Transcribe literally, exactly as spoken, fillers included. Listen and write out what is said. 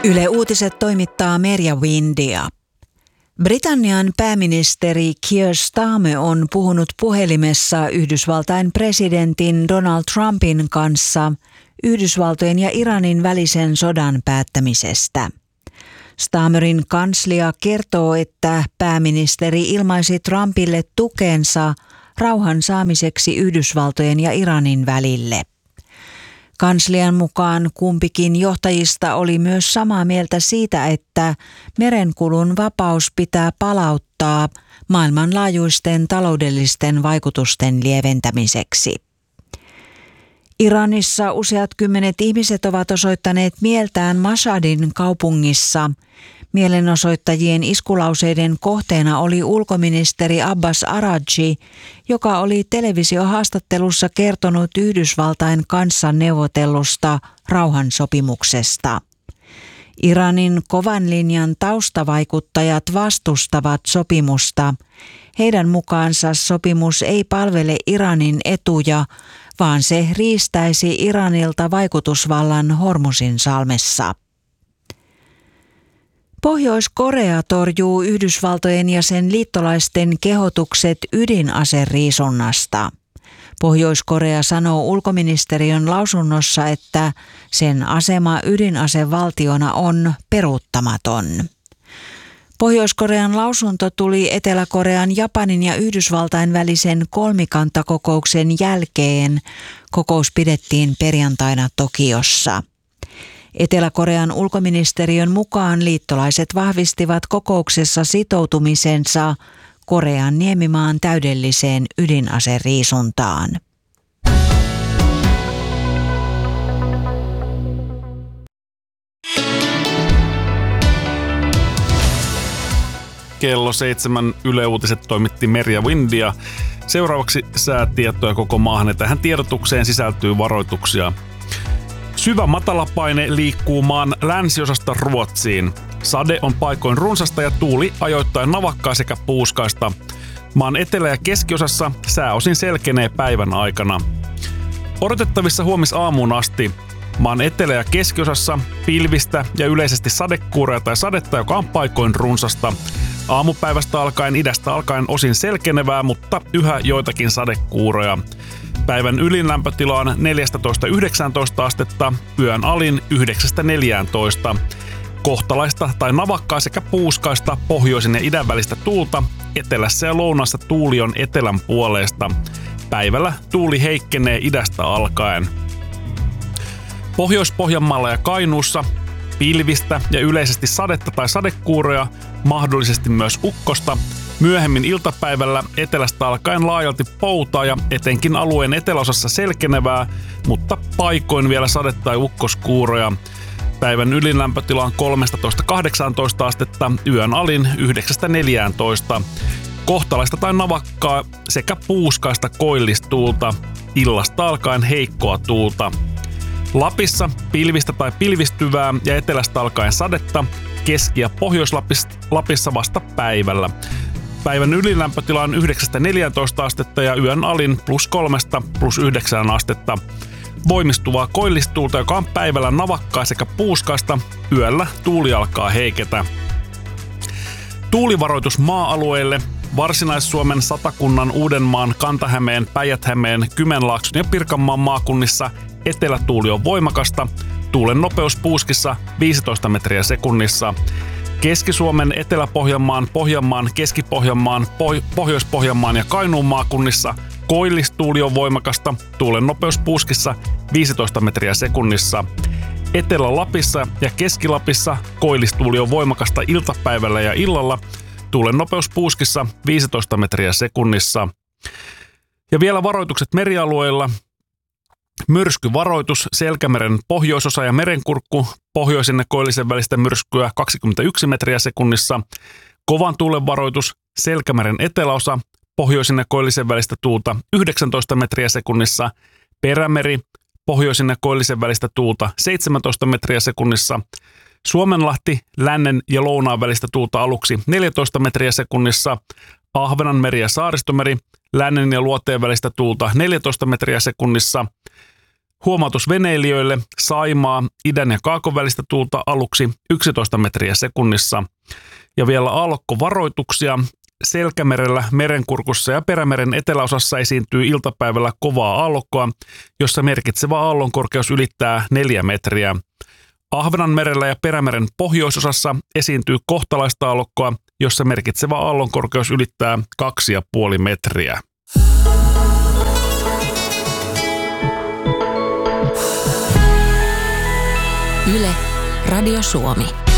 Yle Uutiset toimittaa Merja Windia. Britannian pääministeri Keir Starmer on puhunut puhelimessa Yhdysvaltain presidentin Donald Trumpin kanssa Yhdysvaltojen ja Iranin välisen sodan päättämisestä. Starmerin kanslia kertoo, että pääministeri ilmaisi Trumpille tukensa rauhan saamiseksi Yhdysvaltojen ja Iranin välille. Kanslian mukaan kumpikin johtajista oli myös samaa mieltä siitä, että merenkulun vapaus pitää palauttaa maailmanlaajuisten taloudellisten vaikutusten lieventämiseksi. Iranissa useat kymmenet ihmiset ovat osoittaneet mieltään Mashhadin kaupungissa. Mielenosoittajien iskulauseiden kohteena oli ulkoministeri Abbas Araghchi, joka oli televisiohaastattelussa kertonut Yhdysvaltain kanssa neuvotellusta rauhansopimuksesta. Iranin kovan linjan taustavaikuttajat vastustavat sopimusta. Heidän mukaansa sopimus ei palvele Iranin etuja, vaan se riistäisi Iranilta vaikutusvallan Hormuzin salmessa. Pohjois-Korea torjuu Yhdysvaltojen ja sen liittolaisten kehotukset ydinaseriisunnasta. Pohjois-Korea sanoo ulkoministeriön lausunnossa, että sen asema ydinasevaltiona on peruuttamaton. Pohjois-Korean lausunto tuli Etelä-Korean, Japanin ja Yhdysvaltain välisen kolmikantakokouksen jälkeen. Kokous pidettiin perjantaina Tokiossa. Etelä-Korean ulkoministeriön mukaan liittolaiset vahvistivat kokouksessa sitoutumisensa Korean niemimaan täydelliseen ydinaseriisuntaan. Kello seitsemän Yle Uutiset toimitti Merja Windia. Seuraavaksi säätietoja koko maahan ja tähän tiedotukseen sisältyy varoituksia. Syvä matalapaine liikkuu maan länsiosasta Ruotsiin. Sade on paikoin runsasta ja tuuli ajoittain navakkaa sekä puuskaista. Maan etelä- ja keskiosassa sääosin selkenee päivän aikana. Odotettavissa huomisaamuun asti. Maan etelä- ja keskiosassa pilvistä ja yleisesti sadekuuroja tai sadetta, joka on paikoin runsasta. Aamupäivästä alkaen idästä alkaen osin selkenevää, mutta yhä joitakin sadekuuroja. Päivän ylin lämpötila on neljätoista yhdeksäntoista astetta, yön alin yhdeksästä neljääntoista. Kohtalaista tai navakkaa sekä puuskaista pohjoisen ja idän välistä tuulta, etelässä ja lounaassa tuuli on etelän puoleista. Päivällä tuuli heikkenee idästä alkaen. Pohjois-Pohjanmaalla ja Kainuussa pilvistä ja yleisesti sadetta tai sadekuuroja, mahdollisesti myös ukkosta. Myöhemmin iltapäivällä etelästä alkaen laajalti poutaa ja etenkin alueen eteläosassa selkenevää, mutta paikoin vielä sade- tai ukkoskuuroja. Päivän ylinlämpötila on kolmetoista kahdeksantoista astetta, yön alin yhdeksästä neljääntoista. Kohtalaista tai navakkaa sekä puuskaista koillistuulta, illasta alkaen heikkoa tuulta. Lapissa pilvistä tai pilvistyvää ja etelästä alkaen sadetta, Keski- ja Pohjois-Lapissa vasta päivällä. Päivän ylilämpötila on yhdeksästä neljääntoista astetta ja yön alin plus kolmesta plus yhdeksään astetta. Voimistuvaa koillistuulta, joka on päivällä navakkaa sekä puuskaista, yöllä tuuli alkaa heiketä. Tuulivaroitus maa-alueille. Varsinais-Suomen, Satakunnan, Uudenmaan, Kanta-Hämeen, Päijät-Hämeen, Kymenlaakson ja Pirkanmaan maakunnissa etelätuuli on voimakasta. Tuulen nopeus puuskissa viisitoista metriä sekunnissa. Keski-Suomen, Etelä-Pohjanmaan, Pohjanmaan, Keski-Pohjanmaan, Poh- Pohjois-Pohjanmaan ja Kainuun maakunnissa koillistuuli on voimakasta. Tuulen nopeus puuskissa viisitoista metriä sekunnissa. Etelä-Lapissa ja Keski-Lapissa koillistuuli on voimakasta iltapäivällä ja illalla. Tuulen nopeus puuskissa viisitoista metriä sekunnissa. Ja vielä varoitukset merialueilla. Myrskyvaroitus Selkämeren pohjoisosa ja Merenkurkku, pohjoisen ja koillisen välistä myrskyä kaksikymmentäyksi metriä sekunnissa. Kovan tuulen varoitus Selkämeren eteläosa, pohjoisen ja koillisen välistä tuulta yhdeksäntoista metriä sekunnissa. Perämeri, pohjoisen ja koillisen välistä tuulta seitsemäntoista metriä sekunnissa. Suomenlahti, lännen ja lounaan välistä tuulta aluksi neljätoista metriä sekunnissa. Ahvenanmeri ja Saaristomeri, lännen ja luoteen välistä tuulta neljätoista metriä sekunnissa. Huomautus veneilijöille: Saimaa, idän ja kaakon välistä tuulta aluksi yksitoista metriä sekunnissa. Ja vielä aallokkovaroituksia. Selkämerellä, Merenkurkussa ja Perämeren eteläosassa esiintyy iltapäivällä kovaa aallokkoa, jossa merkitsevä aallonkorkeus ylittää neljä metriä. Ahvenanmerellä ja Perämeren pohjoisosassa esiintyy kohtalaista aallokkoa, jossa merkitsevä aallonkorkeus ylittää kaksi ja puoli metriä. Yle, Radio Suomi.